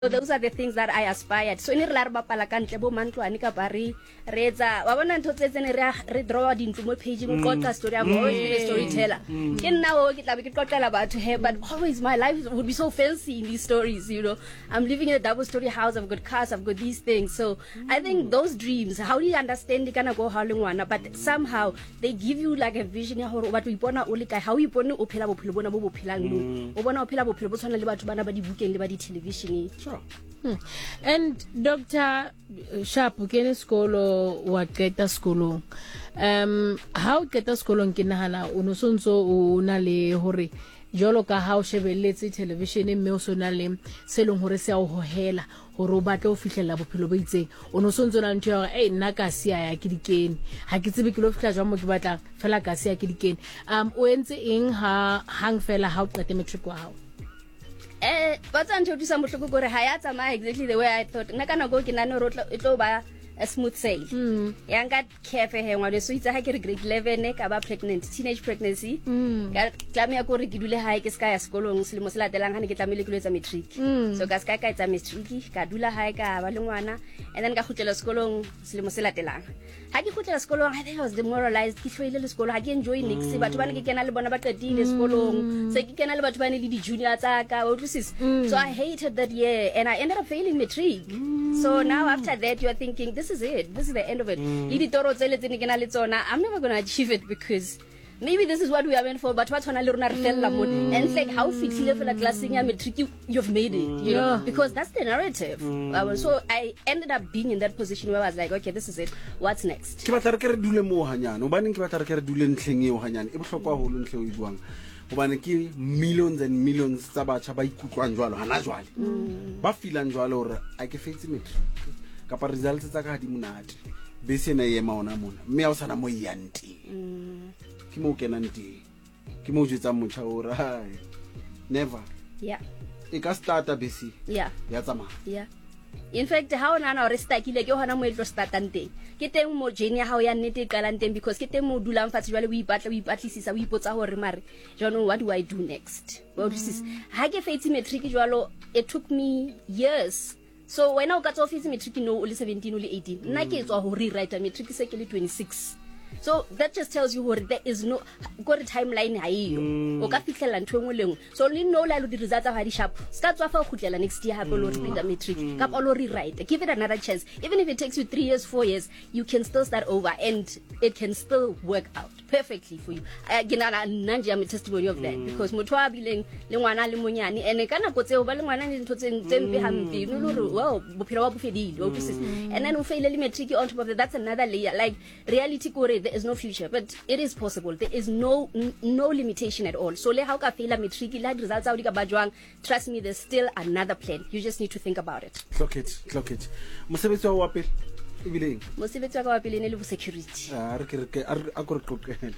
So those are the things that I aspired. So in la re bapala ka ntle bo mantlwane ka bari re etsa wa bona ntho tse tsene re draw dintlo mo page mo qoqa story I'm always been a storyteller. Ke nna o ke tla be ke qoqela batho he, but always my life would be so fancy in these stories, you know. I'm living in a double story house, I've got cars, I've got these things. So I think those dreams, how do you understand it kana go ha lengwana, but somehow they give you like a vision ya hore batho ipona o le kae, how ipone o phela bophelo bona bo bophelang lo o bona o phela bophelo bo tshwana le batho bana ba di bukeng le ba di television. And Dr. Sharp, kene skolo wa qeta skolong. How qeta skolong ke nahana o no sontso o na le hore jolo ka ha o shebelletse television mme o sona le selong hore se a o hohela hore o batla o fihlela bophelo bo itseng o no sontso na ntho ya nna ka sia ya ke dikene ha ke tsebe ke lo fihla jwa mo ke batla fela ka sia ke dikene o entse eng ha hang fela ha o qeta matric wa hao? But until do some look gore ha ya tsamaya exactly the way I thought. Nna kana go ke nane ro tlo ba a smooth sail. Yanga kefe he ngwa le so itse ha ke re grade 11 ka ba pregnant, teenage pregnancy. Ka tlamea go re ke dule hae ke ska ya sekolong selemo se latelang ha ne ke tlamele ke lo etsa matric. So ka ska ka etsa matric ka dula hae ka ba le ngwana and then ka khutlela sekolong selemo se latelang. Ha ke khutlela sekolong I think I was demoralized ke hlwele le sekolo ha ke enjoy nix batho ba ne ke kena le bona ba qedile sekolong se ke kena le batho ba ne le di junior tsa ka o tlisisa. So I hated that year and I ended up failing matric. So now after that you are thinking this is it, this is the end of it. I'm never going to achieve it because maybe this is what we are meant for, but what's on a little and it's like how fit level at classing matric you've made it, you know, because that's the narrative. So I ended up being in that position where I was like, okay, this is it, what's next? Millions and millions tsa batjha ba ikutlwang jwalo hana jwale ba feelang jwalo hore a ke fetse matric kapa results tsa ka di monate be se na yema ona mona mme a o sana mo yanti ke mo kenang teng ke mo jetsa motjha hore hai never e ka starta bese ya tsamaya. In fact ha ona na re stakile ke hona mo e tlo startang teng ke teng mo journey ya hao ya nnete qalang teng because ke teng mo dulang fatshe jwale o ipatlisisa o ipotsa hore mare jano what do I do next. Well this is ha ke fetse matric jwalo it took me years. So when I got off matric no o le 17 o le 18 nna ke tswa ho rewrite matric se ke le 26. So that just tells you what there is no got a timeline ha iyo o ka fihlela ntho engwe lengwe so le no la lo di results ha di sharp ska tswa fa o khutlela next year ha lo repeat the matric ka pa lo rewrite give it another chance even if it takes you 3 years 4 years you can still start over and it can still work out perfectly for you. Ginana nanje am testimony of that because motho a bileng le ngwana le monyane ene kana kotse ba le ngwana le ntho tsempe hampe no lo wow bophelo wa bofedile and then o fail le matric on top of that that's another layer like reality kore there is no future but it is possible there is no limitation at all so le how ka fail matric la results out ka bajwang trust me there's still another plan you just need to think about it. Clock it mosebetsi wa pele ibileng mosebetsi wa ka wa pele ne le bo security a gore qoqela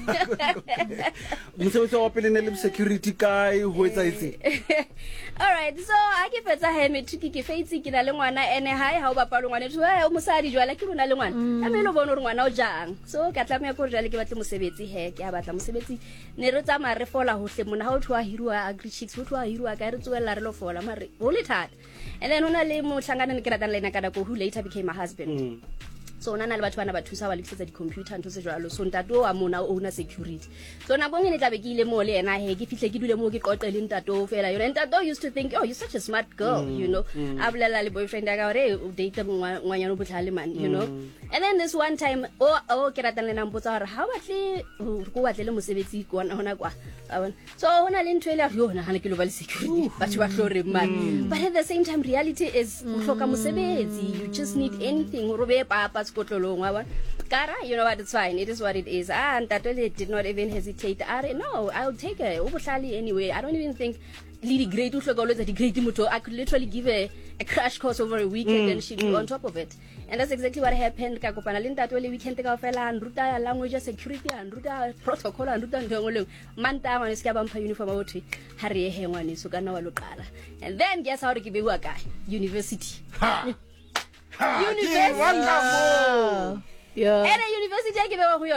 mosebetsi wa pele ne le security kai ho etsa etse. All right so ha ke fetsa ha matric ke feitsi ke na le ngwana ene hae ha o bapala ngwana tho ha o mosadi jwala ke rona le ngwana a me lo bona re ngwana o jang so ka tlamea go jale ke batle mosebetsi he ke a batla mosebetsi ne re tsa mare fola hohle mona ha o thwa hirwa agri chicks ho thwa hirwa ka re tsuela re lo fola mare ho le thata and then hona le mo hlangana ne ke ratana le ena ka who later became my husband. So nana le batho bana ba thusa ba lisetsa di computer ntho se jwalo so ntato wa mona o una security so na bongene tla be ke ile mo le ena he ke fihle ke dule mo ke qoqele ntato fela yona ntato used to think oh you're such a smart girl you know abulela le boyfriend ka gore o date ngwanyana o botlhale man you know and then this one time ke ratana le nampotsa gore ha batle go batle le mosebetsi ko hona kwa so hona le ntwe le yona hana ke lo ba le security batho ba hlore man but at the same time reality is o hloka mosebetsi you just need anything o robe papa skotlolong wa kara you know what it's fine it is what it is ntatole did not even hesitate no I'll take it obuhlali anyway I don't even think lady great u hlokolotsa di great moto I could literally give a crash course over a weekend and she'd be on top of it and that's exactly what happened ka kopana le ntatole weekend ka fela nruta language security nruta protocol nruta ndongolo manta ngwane se ka bampa uniform o thwe ha re he ngwane so kana wa lo qala and then guess how re ke bewa kae university university and a university I give away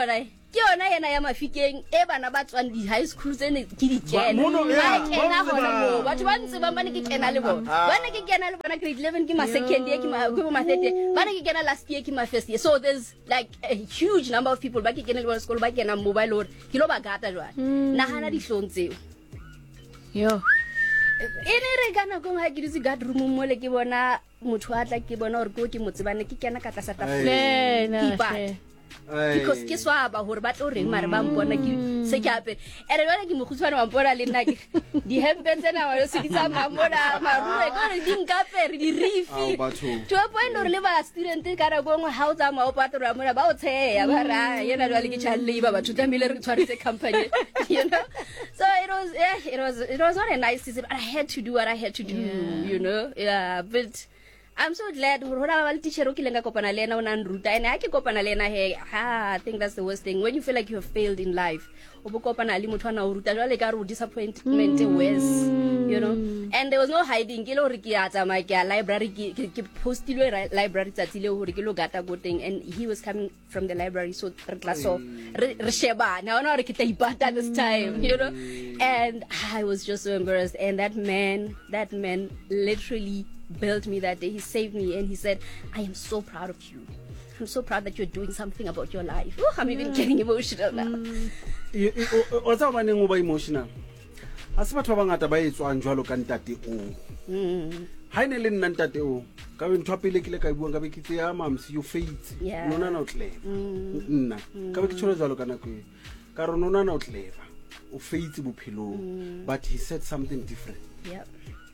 ke yona yena ya mafikeng e bana ba tswang di high school tsene ke di kena mono, yeah, ba kena mono gona ba- mo batho ba ntse ba mane ke kena le bona bana ke kena le bona grade 11 ke ma second year ke ma third year bana ke kena last year ke ma first year, so there's like a huge number of people ba ke kena le bona school ba kena mobile or ke lo ba gata jwa nagana di hlong tseo yo ene re kana go ha ke ditse guard room mo le ke bona motho a tla ke bona gore go ke motsebane ke kena ka tlasa tafole lena Ipa. Because ke swaba hore ba tlo reng mare ba mpona ke se ke ape ere jona ke mogutshwane wa mpona le nna ke di hempe tsena wa se di tsa mamola marue ka re di nkapere di rifi to a point or le ba student ka ra go ngwe ha o tsa mao patro ya mona ba o tsheya ba ra yena jwa le ke child labor ba thutamile re tshwaritse company you know, so it was not a nice season, but I had to do what I had to do, you know. Yeah, but I'm so glad hora ba le teacher o kilenga kopana le ena ona nruta and I ke kopana le ena he I think that's the worst thing when you feel like you have failed in life o bo kopana le motho ana o ruta jwa le ka re disappointment worse, you know, and there was no hiding ke le hore ke a tsama ke a library ke postilwe library tsatsi le hore ke lo gata go teng and he was coming from the library, so re classo re sheba na ona re ke tla ipata this time, you know, and I was just so embarrassed, and that man literally built me that day. He saved me and he said, I am so proud of you. I'm so proud that you're doing something about your life. Oh, I'm even getting emotional now. O tsa ba neng o ba emotional a se batho ba bangata ba etswang jwalo ka ntate o ha ine le nna ntate o ka be ntho pele ke le ka buang ka be ke tseya mamsi you faith nona na o clever nna ka be ke tsholo jwalo ka nako e ka re nona na o clever o faith bophelong, but he said something different. Yep.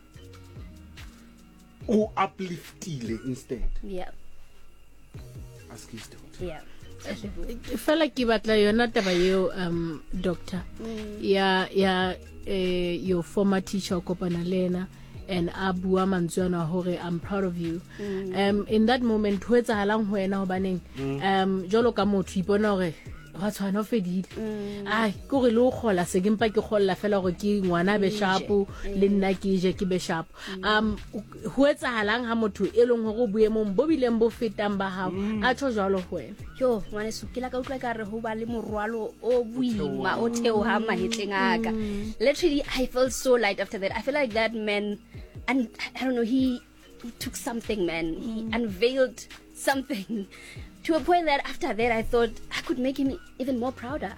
O upliftile instead. Yeah. Ask his daughter. Yeah. fela ke batla yona taba eo doctor ya your former teacher o kopana lena and a bua mantswana hore I'm proud of you. In that moment ho etsahalang ho wena hobaneng jolo ka motho ipona hore wa tshwana o fedile ai go re lo gola se ke mpa ke golla fela gore ke ngwana be sharp le nna ke je ke be sharp ho etsahalang ha motho e leng hore o boemong bo bileng bo fetang ba hao a tsho jalo ho wena yo ngwane sukela ka utlwa ka re ho ba le morwalo o buima o theo ha mahetleng aka. Literally I felt so light after that. I feel like that man, and I don't know, he took something, man. He unveiled something to a point that after that I thought I could make him even more prouder.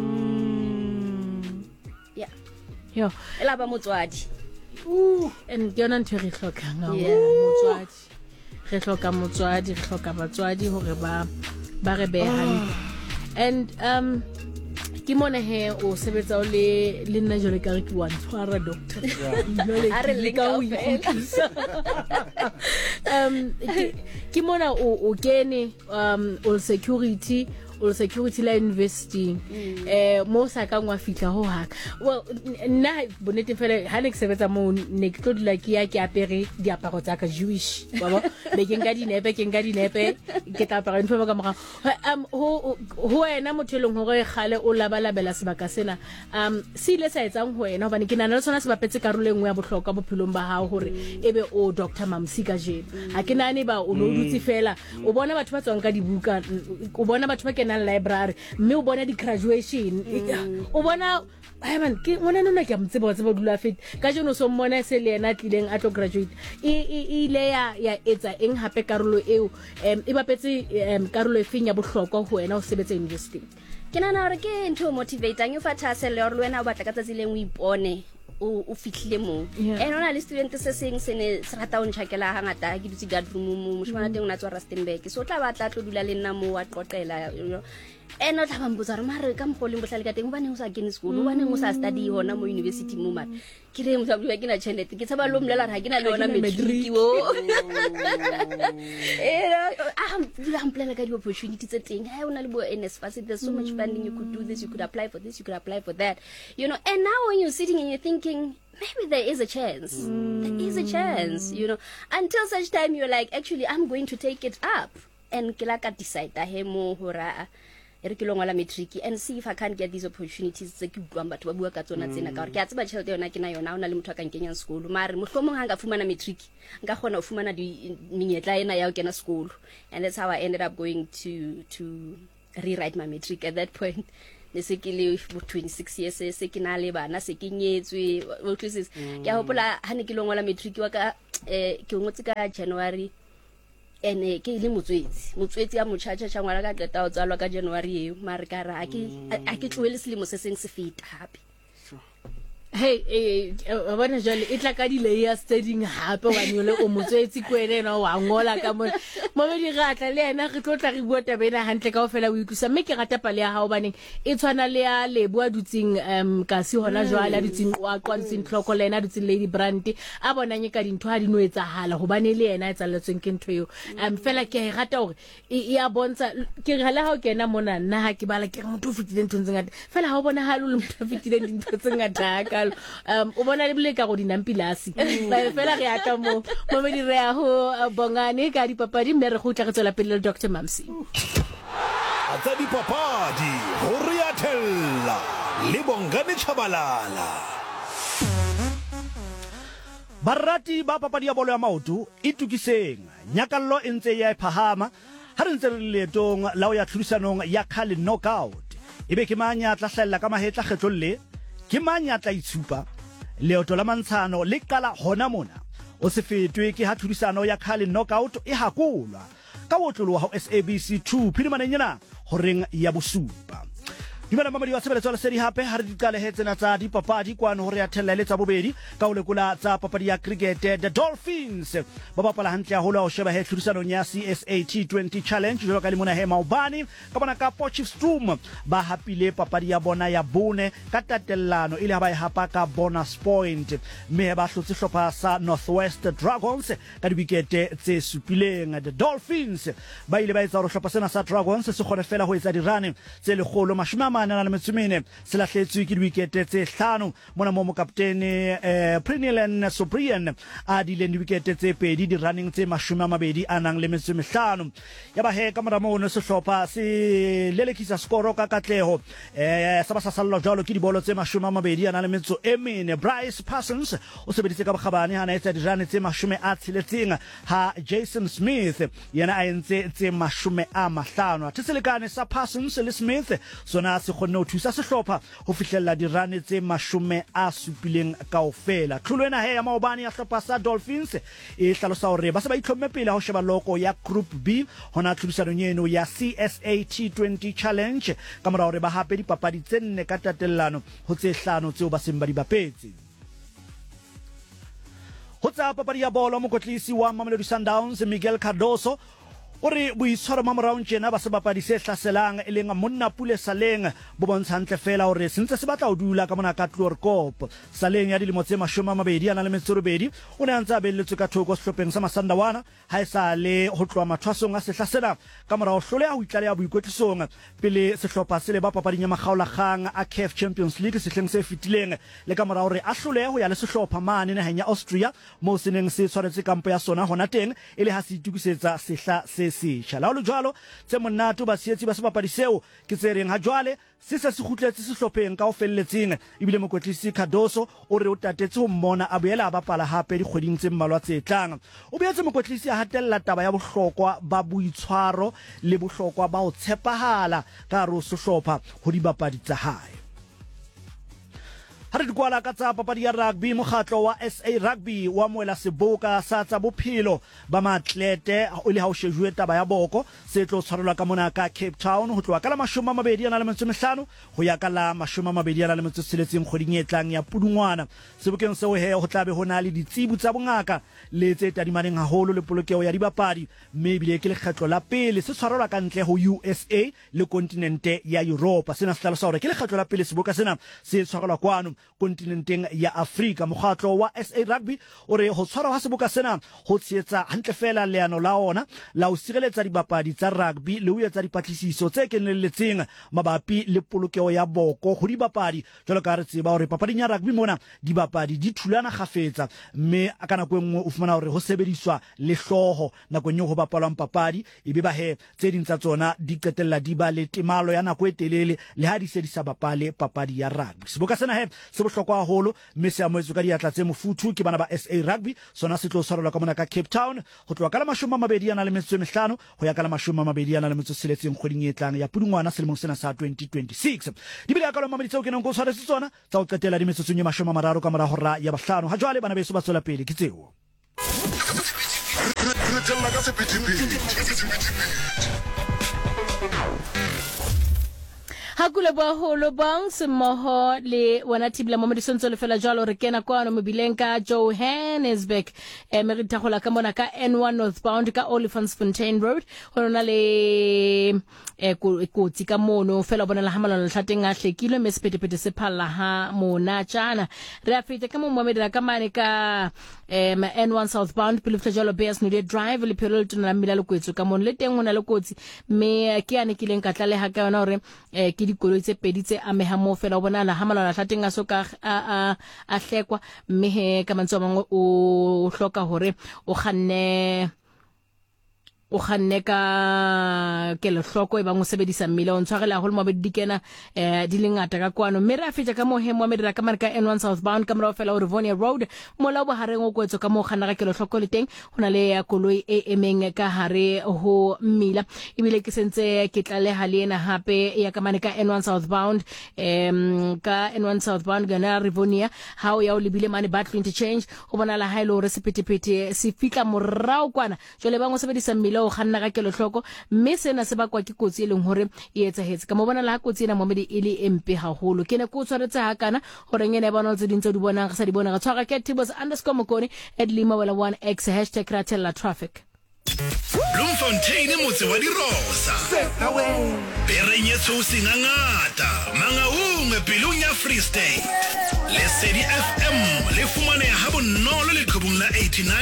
Yeah. yo Ela ba motswadi. and ke yona ntho re hlokang motswadi re hloka motswadi re hloka batswadi hore ba re behang and ke mona he o sebetsa o le nna jole ka re ke wa ntshwara doctor A re leka ho ke mona o kene all security la university mo sa ka ngwa fitla ho haka well nna bonete fela ha ne ke sebetsa mo ne ke tlo dula ke ya ke apere diaparo tsa ka Jewish baba be ke nka dinepe ke tla apara ntho ba ka mora ho wena motho eleng hore gale o labalabela sebaka sena se ile sa etsang ho wena hobane ke nana le sona se bapetse karolo engwe ya bohlokwa bophelong ba hao hore ebe o Dr. Mamsi ka jeno ha ke nane ba o lo dutse fela o bona batho ba tswang ka dibuka o bona batho ba kenang library mme o bona di graduation o bona ai man ke ngwana nona ke mtsebo wa tsebo dula fet ka jeno so mmona se le ena tlileng a tlo graduate ile ya etsa eng hape karolo eo e bapetse karolo e feng ya bohlokwa ho wena o sebetsa university ke nana hore ke ntho motivating yo fathase le hore le wena o batla ka tsatsi leng o ipone o fitlhile mo and ona le student se seng se ne se rata o ntshakela hangata ke dutse guard room mo moshwana teng ona tswa Rustenburg, so tla batla tlo dula le nna mo wa qoqela, you know, and o tla ba mbotsa re mare ka mogoleng botlhale ka teng o bane o sa kene school o bane o sa study hona mo university mo mara ke re mo tla ke na chelete ke tsaba lo mlela ra ke na le ona matric wo I'm planning ka di opportunities tse teng ha ona le bo NSFAS, there's so much funding, you could do this, you could apply for this, you could apply for that, you know, and now when you're sitting and you're thinking maybe there is a chance. There is a chance, you know, until such time you're like, actually I'm going to take it up and ke la ka decide he mo hora re ke lo ngwala matric and see if I can't get these opportunities tse ke utlwang batho ba bua ka tsona tsena ka gore ke a tseba tšhelete yona ke na yona ona le motho a ka nkenyang sekolo mare mohlomong hanga fumana matric nka khona o fumana di menyetla ena ya o kena sekolo, and that's how I ended up going to rewrite my matric at that point. Ne se ke le 26 years se ke na le bana se ke nyetswe o tlise ke a hopola ha ne ke lo ngola matric wa ka ke ngotse ka January ene ke le motswetsi ya mochacha cha ngwana ka qeta o tsalwa ka January eo mare ka ra a ke tloele selemo se seng se feta hape. Hey bona jale e tla ka di layers studying hape wa nyole o motswetsi kwene na wa ngola ka mo me di gatla le ena re tlotla re bua tabena hantle ka ofela o ikusa mme ke rata pale ya hao baneng e tshwana le ya Leboa dutsing ka si hona jwale dutsing wa dutsing tlhoko lena dutsing Lady Brand a bonanye ka dintho ha di no etsahala hobane le ena e tsalletsweng ke ntho eo fela ke e rata hore e a bontsha ke re hala ha o kena mona nna ha ke bala ke re motho o fitile ntho tsengata fela ha o bona ha le motho o fitile dintho tsengata ka o bona le ka go dinampilasi fela re ata mo me di re a ho bongane ka dipapadi mme re go tla re tsela pele le Dr. Mamsi atsa dipapadi ho re atella le Bongane Chabalala. Barati ba papadi ya bolo ya maoto itukiseng nyakallo e ntse ya phahama ha re ntse re letong la o ya tlhodisanong ya Carling knockout ebe ke manya tla hlella ka mahetla kgetlolle ke manya tla itshupa leoto la mantshano le qala hona mona o se fetwe ke ha tlhodisano ya Carling knockout e hakulwa ka botlolo wa SABC 2 phirimaneng horeng ya bosupa. Dumela mamadi wa sebeletso la sedi hape ha re diqalehetse na tsa dipapadi kwano hore ya thella le tsa bobedi ka o lekola tsa papadi ya cricket. The Dolphins ba bapala hantle haholo ho sheba he tlhodisanong ya CSA T20 challenge jwalo ka le mona he Maobane ka bona ka Potchefstroom ba hapile papadi ya bona ya bone ka tatellano ile ha ba e hapa ka bonus point mme ba hlotse hlopha sa Northwest Dragons ka diwicket tse supileng. The Dolphins ba ile ba etsa hore hlopha sena sa Dragons se kgone fela ho etsa dirane tse lekgolo na le metsumene se lahletswe ke diwicket tse 5 mona mo kaptene Prinilen Sobrian a di le diwicket tse 2 di running tse 20 anang le metso 5 ya ba he ka mora mo no sehlopha se lelekisa skoro ka katleho sa ba sa sallo jalo ke dibolo tse 20 anang le metso 4. Bryce Parsons o sebeditse ka bokgabane hana etsa dirane tse 16 ha Jason Smith yana a entse tse 50 tselekane sa Parsons le Smith sona se khone o thusa sehlopha ho fihlella dirane tse 70 kaofela. Tlholo ena he ya Maobane ya hlopha sa Dolphins e hlalosa hore ba se ba itlhomme pele ho sheba loko ya Group B hona tlhodisanong eno ya CSA T20 challenge ka mora hore ba hape dipapadi tse 4 ka tatellano ho tse 5 tseo ba seng ba di bapetse. Ho tsa papadi ya bolo mokotlisi wa Mamelodi Sundowns Miguel Cardoso ore boitshwaro mamorao tjena ba se bapadi se hlaselang e leng monna Pule Saleng bo bontshantle fela hore sentse se batla o dula ka mona ka Clorcop. Saleng ya dilemo tse 20 ana le metsorobedi o ne a ntse a belletswe ka thoko sehlopheng sa Masandawana ha e sa le ho tloa mathwasong a sehlasela ka morao hlole ya ho itlaleha boikwetlisong pele sehlopha se le ba papading ya makgaola kgang a CAF Champions League sehleng se fitileng le ka morao re a hlole ho ya le sehlopha mane naheng ya Austria mo seneng se tshwaretse kampo ya sona hona teng ele ha se itukisetsa sehla se sesha la ho jwalo tse monate ba sietsi ba se bapadi seo ke tse reng ha jwale se se kgutletse sehlopheng ka o felletseng ebile mokwetlisi Cardoso o re o tatetse ho mmona a boela ba pala hape di kgweding tse mmalwa tse tlang. O beetse mokwetlisi a hatella taba ya bohlokwa ba boitshwaro le bohlokwa ba ho tshepahala ka ro sehlopha ho di bapadi tsa hae. Ha re dikwala ka tsa papadi ya rugby mokgatlo wa SA Rugby wa moela seboka sa tsa bophelo ba maatlete o le ha o shejwe taba ya boko se tlo tshwarelwa ka mona ka Cape Town ho tloa ka la 25 ho ya ka la 26 kgweding e tlang ya Pudungwana. Sebokeng seo he ho tlabe ho na le ditsibu tsa bongaka le tse tadimaneng haholo le polokeho ya dibapadi mme bile ke lekgetlo la pele se tshwarelwa ka ntle ho USA le kontinente ya Europa. Sena se hlalosa hore ke lekgetlo la pele seboka sena se tshwarelwa kwano kontinenteng ya Afrika. Mokgatlo wa SA Rugby o re ho tshwarwa ha seboka sena ho tshetsa hantle fela leano la ona la ho sireletsa dibapadi tsa rugby le ho etsa dipatlisiso tse kenelletseng mabapi le polokeho ya boko ho dibapadi jwalo ka re tseba hore papading ya rugby mona dibapadi di thulana khafetsa mme ka nako enngwe o fumana hore ho sebediswa le hloho nakong eo ho bapalwang papadi ebe ba he tse ding tsa tsona di qetella di ba le temalo ya nako e telele le ha di se di sa bapale papadi ya rugby. Seboka sena he se bohlokwa haholo mme se amoetswe ka diatla tse mofuthu ke bana ba SA Rugby sona se tlo tshwarelwa ka mona ka Cape Town go tloa ka la 25 ho ya ka la 26 kgweding e tlang ya Pudungwana selemong sena sa 2026 di bile ka lo mameditse o keneng go tshwara se tsona tsa go qetela di metsotsong ye 30 ka mora hora ya bahlano ha jwale bana beso ba tswela pele ke tseo Hakule baholo bang semoho le wana tibla mo medisonzo le fela jalo re kena kwano mobilenka Johannesburg merita gola ka mona ka N1 northbound ka Olifantsfontein Road hona le kotsi ka mono fela bona la hamalana tlhateng a hlekile me sepetepete se phalla ha mona tjana re a feta ka mo momedela ka mane ka N1 southbound pilifta jalo Bears Nude Drive le perol tuna mila le kwetso ka mono le teng hona le kotsi me ke ane kileng ka tlale ha ka yona hore ke dikoloi tse pedi tse ameha mo fela bona la hamalana tlhateng a soka a hlekwa mme ka mantso mangwe o hloka hore o kganne ka ke le hloko e bang o sebedisa mmile o ntshwarela holo mabedi dikena di lengata ka kwano mme re a fetja ka mo he mo medira ka mane ka N1 southbound ka mora fela o Rivonia Road mola bo hareng o kwetso ka mo kganna ka ke le hloko le teng hona le ya koloi e emeng ka hare ho mmila ebile ke sentse ke tlale ha le ena hape ya ka mane ka N1 southbound ka N1 southbound gana Rivonia ha o ya o lebile mane battle interchange ho bona la haelo re sepetepete se fitla morao kwana jole bang o sebedisa mmile o kganna ka kelo hloko mme sena se bakwa ke kotsi e leng hore e etsahetse ka mo bona la kotsi ena momedi e le empe haholo ke ne go tshwaretse hakana hore ngene bona tse dintse di bona ga sa di bona ga tshwara ke @tibos_mokoni @limawela1x #ratella traffic Bloemfontein motse wa dirosa Berenyetso singangata mangaung pelong ya Free State Lesedi FM le fumane ha bonolo le qhubung la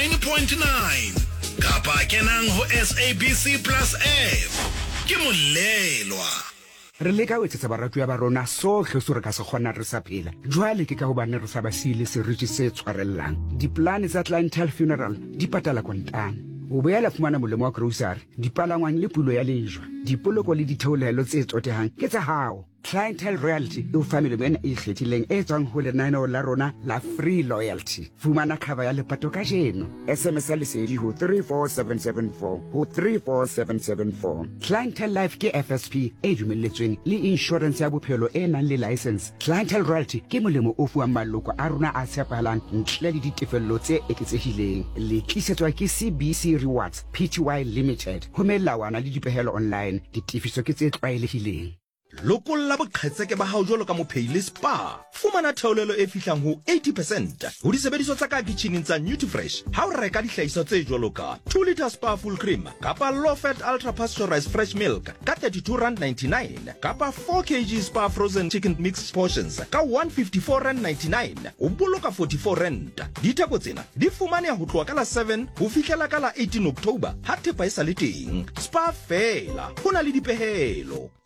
89.9 Kapa kenang ho SABC Plus app ke molelwa re leka o etsetsa baratu ya barona sohle so re ka se kgona re sa phela jwale ke ka ho bana re sa basile seriti se tshwarellang diplane tsa Clientele Funeral di patala kontane o boela fumana molemo wa grocery dipalangwang le pulo ya lejwa dipoloko le ditheolelo tse tsotehang ke tsa hao Clientele Royalty o family men e kgethileng e tswang ho lenaneo la rona la Free Loyalty fumana cover ya lepato ka jeno SMS lesedi ho 34774 ho 34774 Clientele Life ke FSP e dumelletsweng le insurance ya bophelo e nang le license Clientele Royalty ke molemo o fuwang maloko a rona a tshepahalang ntle le ditefello tse eketsehileng le tlisetswa ke CBC Rewards Pty Limited ho melawana le dipehelo online ditifiso ke tse tlwaelehileng Lokolla boqhetseke ba hao jwalo ka mophehile spa fumana theolelo e fihlang ho 80% ho disebediswa tsa ka kitchening tsa Nutrifresh ha o reka dihlahiswa tse jwalo ka 2 liter spa full cream kapa low fat ultra pasteurized fresh milk ka R32.99 kapa 4 kg spa frozen chicken mixed portions ka R154.99 o boloka R44 ditheko tsena di fumane ho tloha ka la 7 ho fihlela ka la 18 October ha thepa e sa le teng spa fela hona le dipehelo